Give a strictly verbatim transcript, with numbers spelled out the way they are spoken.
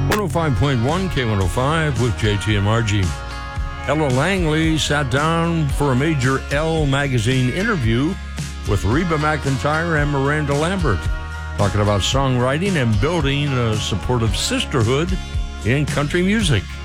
one oh five point one K one oh five with J T and Margie. Ella Langley sat down for a major Elle magazine interview with Reba McEntire and Miranda Lambert, talking about songwriting and building a supportive sisterhood in country music.